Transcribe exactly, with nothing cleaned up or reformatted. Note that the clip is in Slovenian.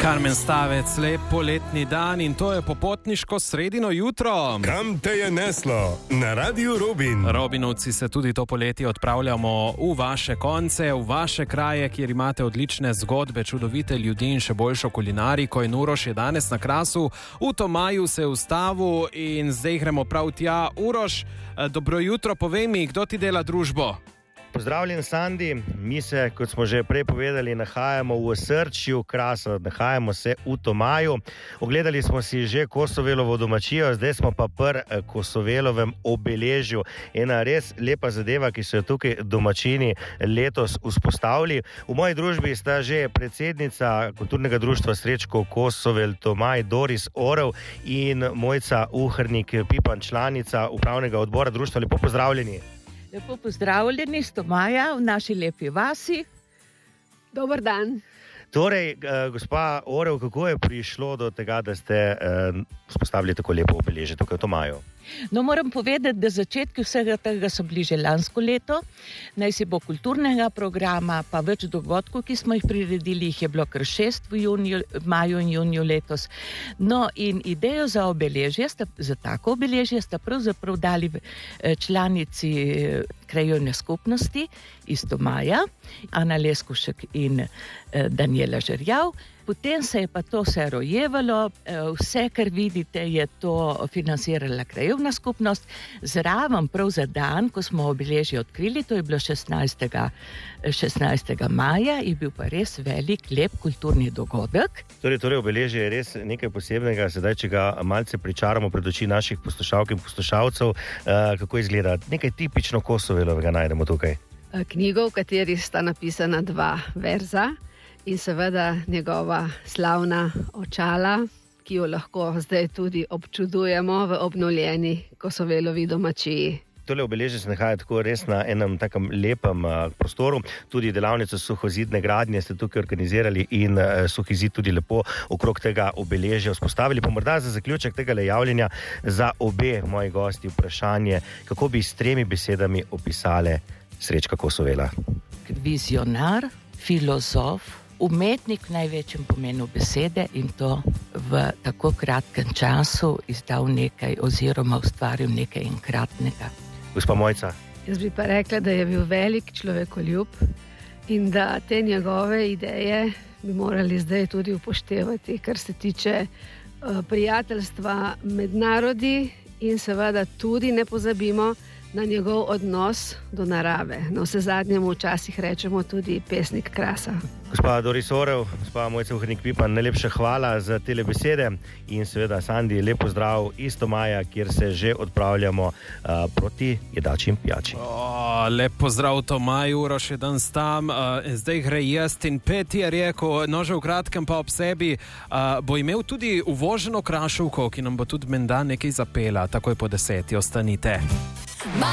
Karmen Stavec, lep poletni dan in to je popotniško sredino jutro. Kam te je neslo? Na Radiu Robin. Robinovci se tudi to poletje odpravljamo v vaše konce, v vaše kraje, kjer imate odlične zgodbe, čudovite ljudi in še boljšo kulinariko. In Uroš je danes na Krasu, v Tomaju se je ustavil in zdaj gremo prav tja. Uroš, dobro jutro, povej mi, kdo ti dela družbo? Pozdravljen, Sandi. Mi se, kot smo že prej povedali, nahajamo v osrčju Krasa, nahajamo se v Tomaju. Ogledali smo si že Kosovelovo domačijo, zdaj smo pa pri Kosovelovem obeležju. Ena res lepa zadeva, ki so jo tukaj domačini letos vzpostavili. V moji družbi sta že predsednica kulturnega društva Srečko Kosovel Tomaj Doris Orel in Mojca Uhrnik Pipan, članica upravnega odbora društva. Lepo pozdravljeni. Lepo pozdravljeni iz Tomaja v naši lepi vasi. Dober dan. Torej, gospa Orel, kako je prišlo do tega, da ste vzpostavili tako lepo obeležje tukaj v Tomaju? No, moram povedati, da začetki vsega tega so bili že lansko leto. Naj si bo kulturnega programa, pa več dogodkov, ki smo jih priredili, jih je bilo kar šest v juniju, maju in juniju letos. No, in idejo za obeležje, sta, za tako obeležje sta pravzaprav dali članici krajevne skupnosti iz Tomaja, Ana Leskušek in Daniela Žerjav. Potem se je pa to vse rojevalo, vse, kar vidite, je to financirala krajevna skupnost. Zraven prav za dan, ko smo obeležje odkrili, to je bilo šestnajstega maja, je bil pa res velik, lep kulturni dogodek. Torej, torej obeležje je res nekaj posebnega, sedaj, če ga malce pričaramo pred oči naših poslušalk in poslušalcev, kako izgleda? Nekaj tipično Kosovelovega najdemo tukaj. Knjigo, v kateri sta napisana dva verza, in seveda njegova slavna očala, ki jo lahko zdaj tudi občudujemo v obnovljeni Kosovelovi domačiji. Tole obeležje se nahaja tako res na enem takem lepem uh, prostoru. Tudi delavnico suhozidne gradnje ste tukaj organizirali in uh, suhozid tudi lepo okrog tega obeležja vzpostavili. Pa morda za zaključek tega javljanja za obe moji gosti vprašanje, kako bi s tremi besedami opisale Srečka Kosovela? Vizionar, filozof, umetnik v največjem pomenu besede in to v tako kratkem času izdal nekaj oziroma ustvaril nekaj enkratnega. Gospa Mojca. Jaz bi pa rekla, da je bil velik človekoljub in da te njegove ideje bi morali zdaj tudi upoštevati, kar se tiče uh, prijateljstva med narodi in seveda tudi ne pozabimo na njegov odnos do narave. Na vse zadnjemu včasih rečemo tudi pesnik Krasa. Gospa Doris Orel, gospa Mojca Uhrnik Pipan, najlepša hvala za tele besede in seveda Sandi, lep pozdrav iz Tomaja, kjer se že odpravljamo uh, proti jedačim pijači. Oh, lep pozdrav Tomaj, Uroš je danes tam, uh, zdaj gre jest in Peti je rekel, no že v kratkem pa ob sebi uh, bo imel tudi uvoženo krašovko, ki nam bo tudi menda nekaj zapela, takoj po deseti, ostanite.